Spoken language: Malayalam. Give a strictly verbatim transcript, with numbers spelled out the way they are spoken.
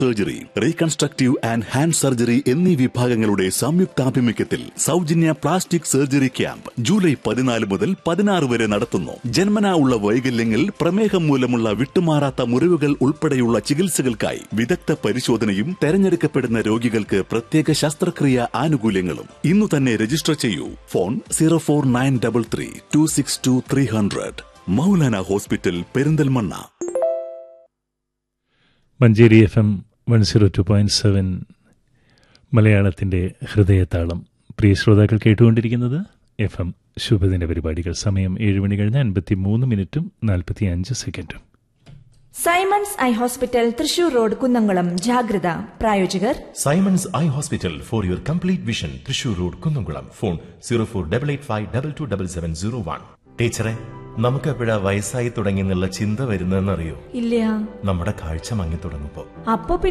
Surgery, reconstructive and hand surgery എന്നീ വിഭാഗങ്ങളുടെ സംയുക്താഭിമുഖ്യത്തിൽ സൗജന്യ പ്ലാസ്റ്റിക് സർജറി ക്യാമ്പ് ജൂലൈ പതിനാല് മുതൽ പതിനാറ് വരെ നടത്തുന്നു. ജന്മനാ ഉള്ള വൈകല്യങ്ങൾ, പ്രമേഹം മൂലമുള്ള വിട്ടുമാറാത്ത മുറിവുകൾ ഉൾപ്പെടെയുള്ള ചികിത്സകൾക്കായി വിദഗ്ധ പരിശോധനയും തെരഞ്ഞെടുക്കപ്പെടുന്ന രോഗികൾക്ക് പ്രത്യേക ശസ്ത്രക്രിയ ആനുകൂല്യങ്ങളും. ഇന്നു തന്നെ രജിസ്റ്റർ ചെയ്യൂ. Phone zero four nine double three to six to three hundred. Maulana hospital, Perinthalmanna. Manjeri F M one zero two point seven മലയാളത്തിൻ്റെ ഹൃദയതാളം. പ്രിയ ശ്രോതാക്കൾ കേട്ടുകൊണ്ടിരിക്കുന്നത് എഫ് എം ശുഭദിന പരിപാടികൾ. സമയം ഏഴ് മണി കഴിഞ്ഞ് അൻപത്തി മൂന്ന് മിനിറ്റും നാൽപ്പത്തി അഞ്ച് സെക്കൻഡും. Symons eye hospital, Thrissur road, Kunnamkulam. ജാഗ്രത. പ്രായോജകർ Symons eye hospital, for your complete vision. Thrissur road, Kunnamkulam. Phone zero four double eight five double two double seven zero one. ടീച്ചറെ, നമുക്ക് എപ്പോഴാ വയസ്സായി തുടങ്ങി എന്നുള്ള ചിന്ത വരുന്നതെന്നറിയോ? ഇല്ല. നമ്മുടെ കാഴ്ച മങ്ങി തുടങ്ങുമ്പോ. അപ്പൊ